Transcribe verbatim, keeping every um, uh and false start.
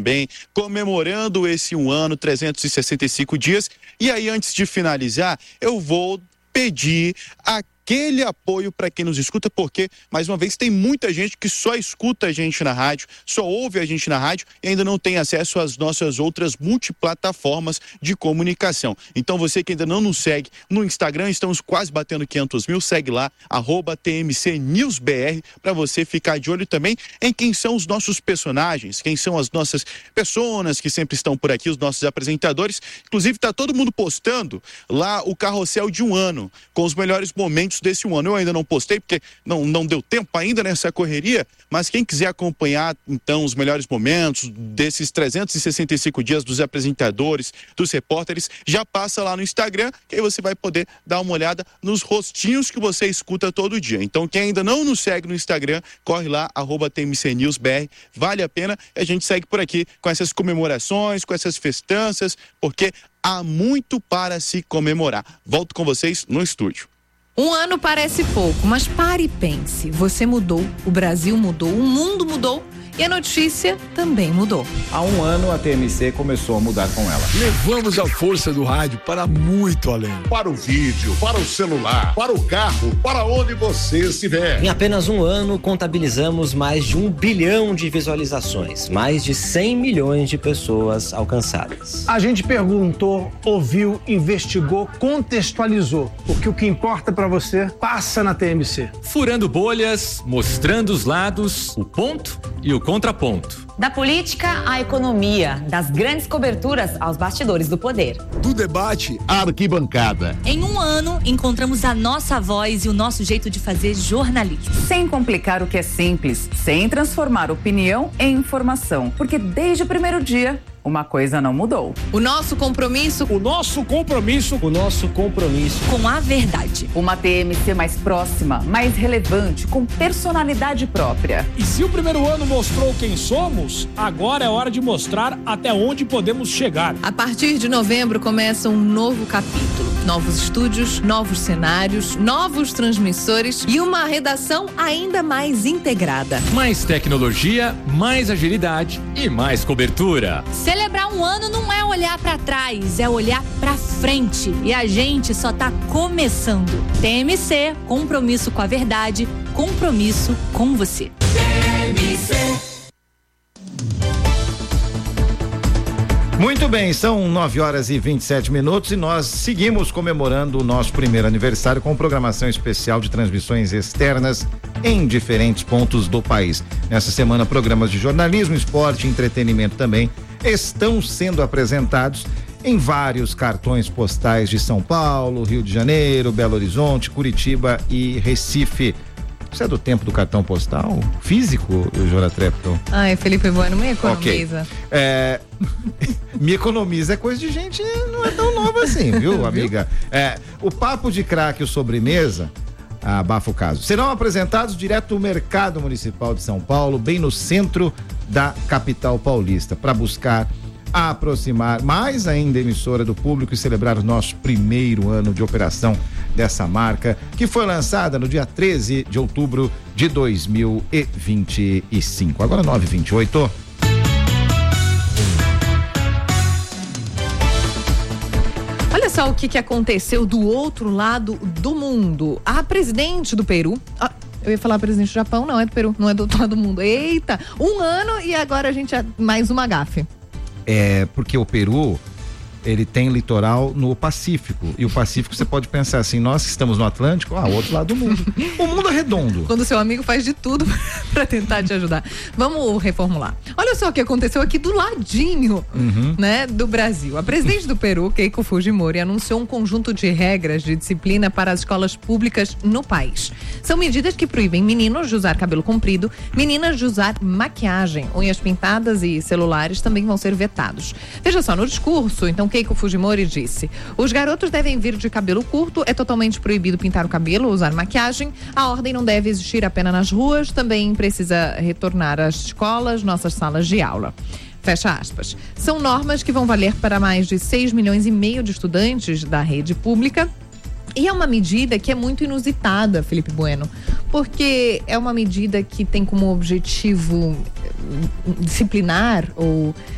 também, comemorando esse um ano, trezentos e sessenta e cinco dias. E aí, antes de finalizar, eu vou pedir aquele apoio para quem nos escuta, porque, mais uma vez, tem muita gente que só escuta a gente na rádio, só ouve a gente na rádio e ainda não tem acesso às nossas outras multiplataformas de comunicação. Então, você que ainda não nos segue no Instagram, estamos quase batendo quinhentos mil, segue lá, arroba T M C News B R, para você ficar de olho também em quem são os nossos personagens, quem são as nossas pessoas que sempre estão por aqui, os nossos apresentadores. Inclusive, está todo mundo postando lá o carrossel de um ano, com os melhores momentos desse um ano. Eu ainda não postei porque não, não deu tempo ainda nessa correria, mas quem quiser acompanhar então os melhores momentos desses trezentos e sessenta e cinco dias dos apresentadores, dos repórteres, já passa lá no Instagram, que aí você vai poder dar uma olhada nos rostinhos que você escuta todo dia. Então quem ainda não nos segue no Instagram, corre lá, arroba T M C News B R, vale a pena, e a gente segue por aqui com essas comemorações, com essas festanças, porque há muito para se comemorar. Volto com vocês no estúdio. Um ano parece pouco, mas pare e pense. Você mudou, o Brasil mudou, o mundo mudou e a notícia também mudou. Há um ano a T M C começou a mudar com ela. Levamos a força do rádio para muito além. Para o vídeo, para o celular, para o carro, para onde você estiver. Em apenas um ano, contabilizamos mais de um bilhão de visualizações, mais de cem milhões de pessoas alcançadas. A gente perguntou, ouviu, investigou, contextualizou, porque o que importa para você passa na T M C. Furando bolhas, mostrando os lados, o ponto e o contraponto. Da política à economia, das grandes coberturas aos bastidores do poder. Do debate à arquibancada. Em um ano, encontramos a nossa voz e o nosso jeito de fazer jornalismo. Sem complicar o que é simples, sem transformar opinião em informação, porque desde o primeiro dia, uma coisa não mudou. O nosso compromisso, o nosso compromisso, o nosso compromisso com a verdade. Uma T M C mais próxima, mais relevante, com personalidade própria. E se o primeiro ano mostrou quem somos, agora é hora de mostrar até onde podemos chegar. A partir de novembro começa um novo capítulo. Novos estúdios, novos cenários, novos transmissores e uma redação ainda mais integrada. Mais tecnologia, mais agilidade e mais cobertura. Celebrar um ano não é olhar pra trás, é olhar pra frente. E a gente só tá começando. T M C, compromisso com a verdade, compromisso com você. T M C. Muito bem, são nove horas e vinte e sete minutos e nós seguimos comemorando o nosso primeiro aniversário com programação especial de transmissões externas em diferentes pontos do país. Nessa semana, programas de jornalismo, esporte e entretenimento também estão sendo apresentados em vários cartões postais de São Paulo, Rio de Janeiro, Belo Horizonte, Curitiba e Recife. Você é do tempo do cartão postal físico, Jora Trepton? Ai, Felipe Bueno, me economiza. Okay. É, me economiza é coisa de gente, não é tão nova assim, viu, amiga? É, o Papo de Craque e o Sobremesa, abafa o caso, serão apresentados direto do Mercado Municipal de São Paulo, bem no centro da capital paulista, para buscar aproximar mais ainda a emissora do público e celebrar o nosso primeiro ano de operação dessa marca, que foi lançada no dia treze de outubro de dois mil e vinte e cinco. Agora nove e vinte e oito. Olha só o que, que aconteceu do outro lado do mundo. A presidente do Peru... Ah, eu ia falar presidente do Japão, não é do Peru, não é do outro lado do mundo. Eita, um ano e agora a gente... mais uma gafe. É, porque o Peru, ele tem litoral no Pacífico, e o Pacífico você pode pensar assim, nós que estamos no Atlântico, ah, outro lado do mundo. O mundo é redondo. Quando o seu amigo faz de tudo para tentar te ajudar. Vamos reformular. Olha só o que aconteceu aqui do ladinho, uhum. né, do Brasil. A presidente do Peru, Keiko Fujimori, anunciou um conjunto de regras de disciplina para as escolas públicas no país. São medidas que proíbem meninos de usar cabelo comprido, meninas de usar maquiagem, unhas pintadas e celulares também vão ser vetados. Veja só, no discurso, então, Keiko Fujimori disse: os garotos devem vir de cabelo curto, é totalmente proibido pintar o cabelo, usar maquiagem, a ordem não deve existir apenas nas ruas, também precisa retornar às escolas, nossas salas de aula. Fecha aspas. São normas que vão valer para mais de seis milhões e meio de estudantes da rede pública. E é uma medida que é muito inusitada, Felipe Bueno, porque é uma medida que tem como objetivo disciplinar ou